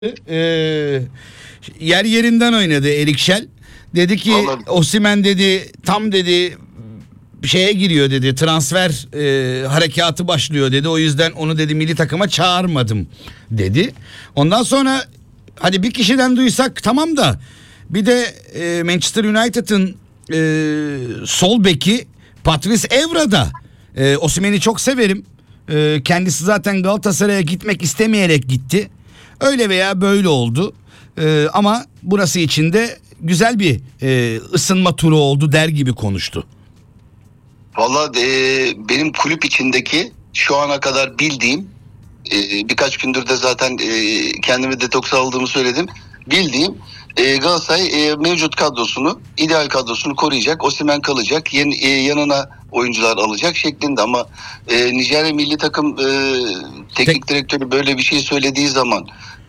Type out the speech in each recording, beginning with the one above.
Ee, yer yerinden oynadı Erik Şel. Dedi ki Osimhen dedi tam dedi şeye giriyor dedi, transfer harekatı başlıyor dedi, o yüzden onu dedi milli takıma çağırmadım dedi. Ondan sonra hadi bir kişiden duysak tamam da bir de Manchester United'ın sol beki Patrice Evra da Osimhen'i çok severim. Kendisi zaten Galatasaray'a gitmek istemeyerek gitti. Öyle veya böyle oldu. Ama burası için de güzel bir ısınma turu oldu der gibi konuştu. Vallahi benim kulüp içindeki şu ana kadar bildiğim, birkaç gündür de zaten kendimi detoks aldığımı söyledim. Bildiğim Galatasaray mevcut kadrosunu, ideal kadrosunu koruyacak. Osimhen kalacak. Yanına oyuncular alacak şeklinde, ama Nijerya milli takım teknik direktörü böyle bir şey söylediği zaman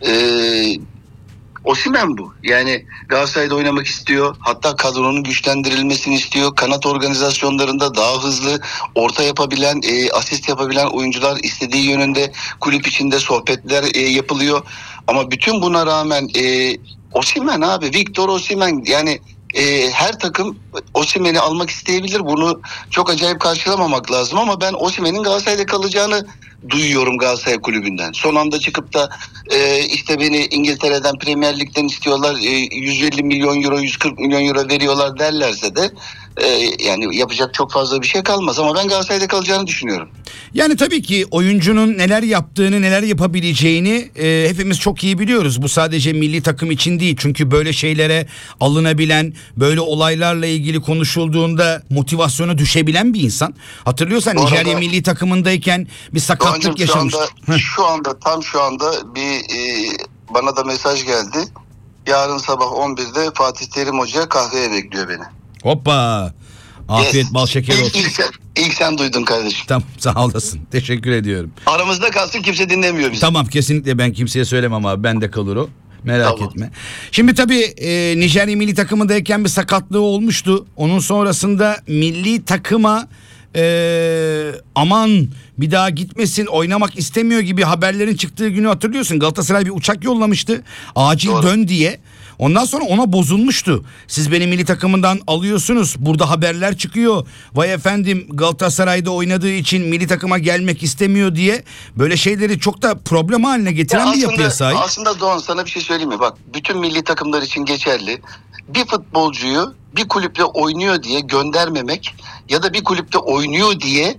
Osimhen bu. Yani Galatasaray'da oynamak istiyor. Hatta kadronun güçlendirilmesini istiyor. Kanat organizasyonlarında daha hızlı orta yapabilen, asist yapabilen oyuncular istediği yönünde kulüp içinde sohbetler yapılıyor. Ama bütün buna rağmen Osimhen abi, Victor Osimhen, yani her takım Osimhen'i almak isteyebilir. Bunu çok acayip karşılamamak lazım, ama ben Osimhen'in Galatasaray'da kalacağını duyuyorum Galatasaray kulübünden. Son anda çıkıp da işte beni İngiltere'den, Premier Lig'den istiyorlar, 150 milyon euro, 140 milyon euro veriyorlar derlerse de yani yapacak çok fazla bir şey kalmaz, ama ben Galatasaray'da kalacağını düşünüyorum. Yani tabii ki oyuncunun neler yaptığını, neler yapabileceğini hepimiz çok iyi biliyoruz. Bu sadece milli takım için değil. Çünkü böyle şeylere alınabilen, böyle olaylarla ilgili konuşulduğunda motivasyona düşebilen bir insan. Hatırlıyorsan Nijerya milli takımındayken bir sakatlık yaşamış. Şu anda bir bana da mesaj geldi. Yarın sabah 11'de Fatih Terim Hoca kahveye bekliyor beni. Hoppa. Afiyet bal şeker olsun. İlk sen duydun kardeşim. Tamam, sağ olasın. Teşekkür ediyorum. Aramızda kalsın, kimse dinlemiyor bizi. Tamam, kesinlikle ben kimseye söylemem abi. Bende kalır o. Merak etme. Şimdi tabii Nijerya milli takımındayken bir sakatlığı olmuştu. Onun sonrasında milli takıma aman bir daha gitmesin, oynamak istemiyor gibi haberlerin çıktığı günü hatırlıyorsun. Galatasaray bir uçak yollamıştı. Acil dön diye. Ondan sonra ona bozulmuştu. Siz beni milli takımından alıyorsunuz. Burada haberler çıkıyor. Vay efendim, Galatasaray'da oynadığı için milli takıma gelmek istemiyor diye. Böyle şeyleri çok da problem haline getiren bir yapıya sahip. Aslında Doğan, sana bir şey söyleyeyim mi? Bak, bütün milli takımlar için geçerli. Bir futbolcuyu bir kulüple oynuyor diye göndermemek ya da bir kulüpte oynuyor diye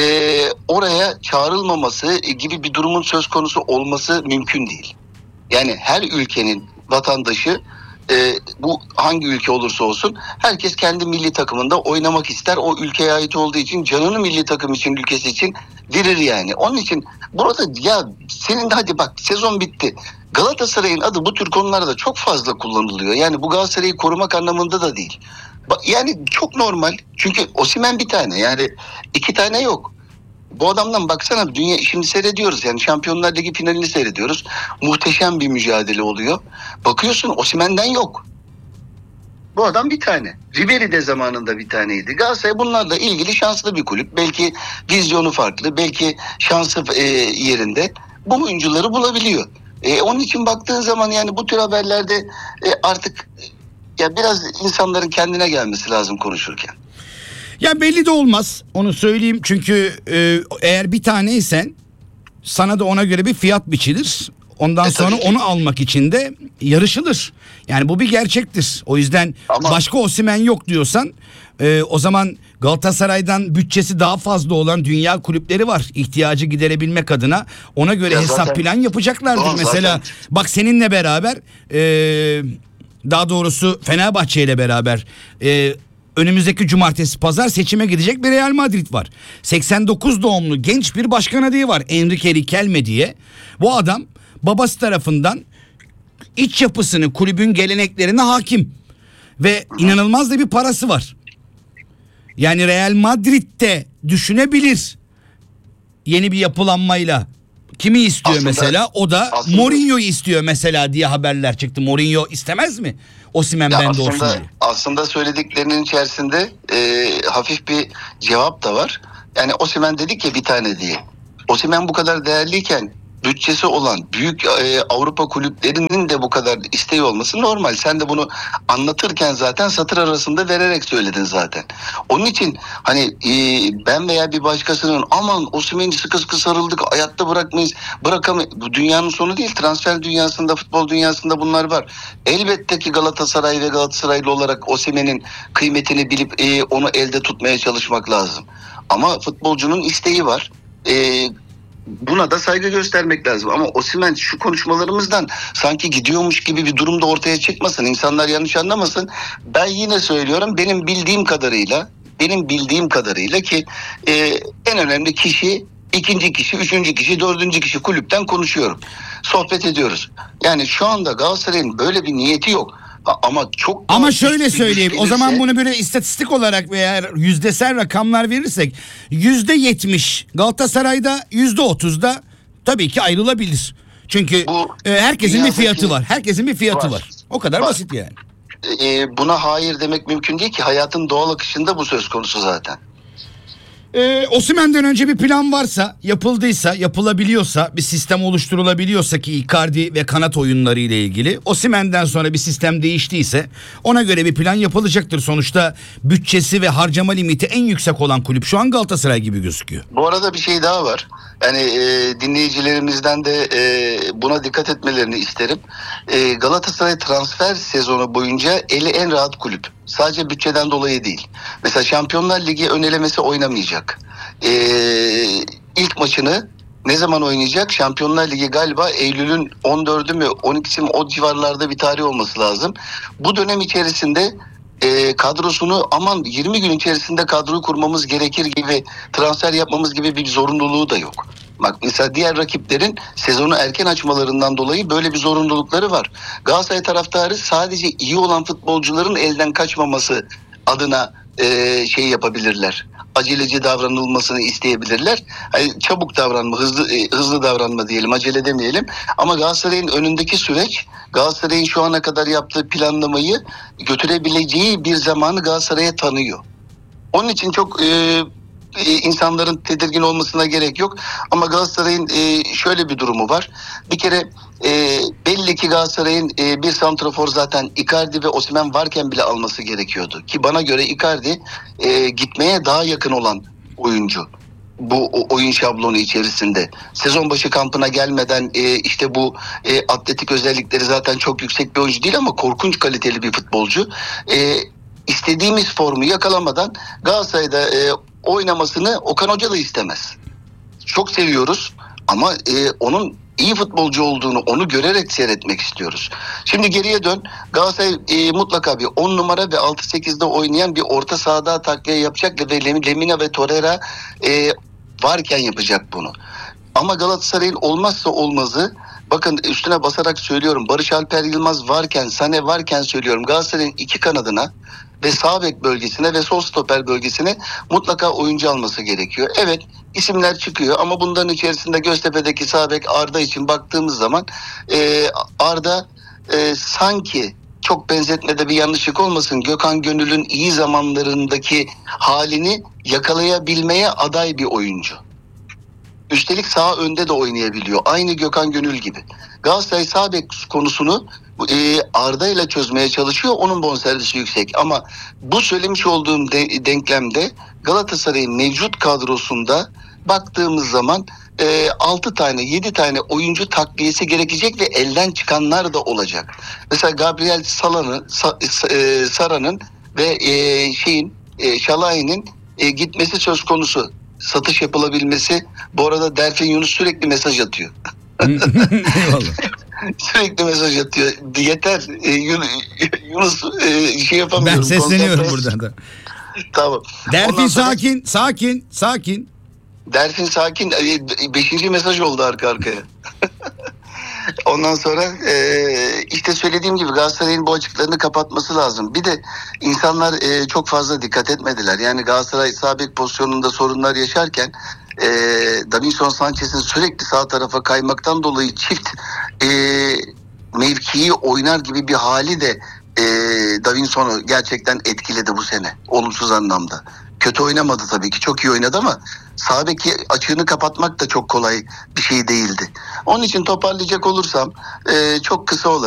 oraya çağrılmaması gibi bir durumun söz konusu olması mümkün değil. Yani her ülkenin vatandaşı, bu hangi ülke olursa olsun, herkes kendi milli takımında oynamak ister. O ülkeye ait olduğu için canını milli takım için, ülkesi için verir yani. Onun için burada ya senin de hadi bak, sezon bitti. Galatasaray'ın adı bu tür konularda çok fazla kullanılıyor. Yani bu Galatasaray'ı korumak anlamında da değil. Yani çok normal. Çünkü Osimhen bir tane, yani iki tane yok. Bu adamdan baksana, dünya şimdi seyrediyoruz, yani Şampiyonlar Ligi finalini seyrediyoruz. Muhteşem bir mücadele oluyor. Bakıyorsun Osimhen'den yok. Bu adam bir tane. Ribery de zamanında bir taneydi. Galatasaray bunlarla ilgili şanslı bir kulüp. Belki vizyonu farklı, belki şansı yerinde. Bu oyuncuları bulabiliyor. Onun için baktığın zaman yani bu tür haberlerde artık ya biraz insanların kendine gelmesi lazım konuşurken. Ya belli de olmaz, onu söyleyeyim, çünkü eğer bir taneysen sana da ona göre bir fiyat biçilir. Ondan sonra onu almak için de yarışılır. Yani bu bir gerçektir. O yüzden başka Osimhen yok diyorsan o zaman Galatasaray'dan bütçesi daha fazla olan dünya kulüpleri var. İhtiyacı giderebilmek adına ona göre hesap plan yapacaklardır. Mesela bak, seninle beraber daha doğrusu Fenerbahçe ile beraber önümüzdeki cumartesi pazar seçime gidecek bir Real Madrid var. 89 doğumlu genç bir başkan adayı var, Enrique Riquelme diye. Bu adam babası tarafından iç yapısını, kulübün geleneklerine hakim ve inanılmaz da bir parası var. Yani Real Madrid'de düşünebilir yeni bir yapılanmayla. Kimi istiyor mesela? O da Mourinho'yu istiyor mesela diye haberler çıktı. Mourinho istemez mi Osimhen bende olsun diye? Aslında söylediklerinin içerisinde hafif bir cevap da var. Yani Osimhen dedik ya bir tane diye. Osimhen bu kadar değerliyken bütçesi olan büyük Avrupa kulüplerinin de bu kadar isteği olması normal. Sen de bunu anlatırken zaten satır arasında vererek söyledin zaten. Onun için hani ben veya bir başkasının aman Osimhen'i sıkı sıkı sarıldık, hayatta bırakmayız, bırakamayız. Bu dünyanın sonu değil. Transfer dünyasında, futbol dünyasında bunlar var. Elbette ki Galatasaray ve Galatasaraylı olarak Osimhen'in kıymetini bilip onu elde tutmaya çalışmak lazım. Ama futbolcunun isteği var. Buna da saygı göstermek lazım. Ama Osimhen şu konuşmalarımızdan sanki gidiyormuş gibi bir durumda ortaya çıkmasın. İnsanlar yanlış anlamasın. Ben yine söylüyorum, benim bildiğim kadarıyla ki en önemli kişi, ikinci kişi, üçüncü kişi, dördüncü kişi kulüpten konuşuyorum. Sohbet ediyoruz. Yani şu anda Galatasaray'ın böyle bir niyeti yok. Ama çok ama şöyle üst bir söyleyeyim. güç O zaman gelirse- bunu böyle istatistik olarak veya yüzdesel rakamlar verirsek %70 Galatasaray'da, %30'da tabii ki ayrılabilir. Çünkü Bu herkesin bir dünyadaki- fiyatı var. Herkesin bir fiyatı Var. var. O kadar Var. basit yani. Buna hayır demek mümkün değil ki. Hayatın doğal akışında bu söz konusu zaten. Osimhen'den önce bir plan varsa, yapıldıysa, yapılabiliyorsa, bir sistem oluşturulabiliyorsa ki Icardi ve kanat oyunları ile ilgili, Osimhen'den sonra bir sistem değiştiyse ona göre bir plan yapılacaktır. Sonuçta bütçesi ve harcama limiti en yüksek olan kulüp şu an Galatasaray gibi gözüküyor. Bu arada bir şey daha var. Yani dinleyicilerimizden de buna dikkat etmelerini isterim. Galatasaray transfer sezonu boyunca eli en rahat kulüp. Sadece bütçeden dolayı değil. Mesela Şampiyonlar Ligi ön elemesi oynamayacak. İlk maçını ne zaman oynayacak? Şampiyonlar Ligi galiba Eylül'ün 14'ü mü 12'si mi, o civarlarda bir tarih olması lazım. Bu dönem içerisinde kadrosunu 20 gün içerisinde kadroyu kurmamız gerekir gibi, transfer yapmamız gibi bir zorunluluğu da yok. Bak mesela diğer rakiplerin sezonu erken açmalarından dolayı böyle bir zorunlulukları var. Galatasaray taraftarı sadece iyi olan futbolcuların elden kaçmaması adına şey yapabilirler. Aceleci davranılmasını isteyebilirler. Yani çabuk davranma, hızlı davranma diyelim, acele demeyelim. Ama Galatasaray'ın önündeki süreç, Galatasaray'ın şu ana kadar yaptığı planlamayı götürebileceği bir zamanı Galatasaray'a tanıyor. Onun için çok insanların tedirgin olmasına gerek yok. Ama Galatasaray'ın şöyle bir durumu var. Bir kere belli ki Galatasaray'ın bir santrafor zaten Icardi ve Osimhen varken bile alması gerekiyordu. Ki bana göre Icardi gitmeye daha yakın olan oyuncu. Bu oyun şablonu içerisinde. Sezon başı kampına gelmeden işte bu atletik özellikleri zaten çok yüksek bir oyuncu değil ama korkunç kaliteli bir futbolcu. İstediğimiz formu yakalamadan Galatasaray'da oynamasını Okan Hoca da istemez. Çok seviyoruz ama onun iyi futbolcu olduğunu, onu görerek seyretmek istiyoruz. Şimdi geriye dön. Galatasaray mutlaka bir 10 numara ve 6-8'de oynayan bir orta sahada takviye yapacak ve Lemina ve Torreira varken yapacak bunu. Ama Galatasaray'ın olmazsa olmazı, bakın üstüne basarak söylüyorum, Barış Alper Yılmaz varken, Sané varken söylüyorum, Galatasaray'ın iki kanadına ve sağ bek bölgesine ve sol stoper bölgesine mutlaka oyuncu alması gerekiyor. Evet, isimler çıkıyor ama bunların içerisinde Göztepe'deki sağ bek Arda için baktığımız zaman Arda sanki, çok benzetmede bir yanlışlık olmasın, Gökhan Gönül'ün iyi zamanlarındaki halini yakalayabilmeye aday bir oyuncu. Üstelik sağ önde de oynayabiliyor. Aynı Gökhan Gönül gibi. Galatasaray sağ bek konusunu Arda ile çözmeye çalışıyor. Onun bonservisi yüksek. Ama bu söylemiş olduğum denklemde Galatasaray'ın mevcut kadrosunda baktığımız zaman 6 tane 7 tane oyuncu takviyesi gerekecek ve elden çıkanlar da olacak. Mesela Gabriel Sara'nın ve Şalay'ın gitmesi söz konusu. Satış yapılabilmesi. Bu arada Delfin Yunus sürekli mesaj atıyor. Eyvallah. Sürekli mesaj atıyor. Yeter Yunus şey yapamıyorum. Ben sesleniyorum konsantre- buradan da. Tamam. Derfin Ondan sonra- sakin. Delfin sakin. 5. mesaj oldu arka arkaya. Ondan sonra işte söylediğim gibi Galatasaray'ın bu açıklarını kapatması lazım. Bir de insanlar çok fazla dikkat etmediler. Yani Galatasaray sağ bek pozisyonunda sorunlar yaşarken Davinson Sanchez'in sürekli sağ tarafa kaymaktan dolayı çift mevkiyi oynar gibi bir hali de Davinson'u gerçekten etkiledi bu sene. Olumsuz anlamda. Kötü oynamadı tabii ki. Çok iyi oynadı ama sağ beki açığını kapatmak da çok kolay bir şey değildi. Onun için toparlayacak olursam çok kısa olarak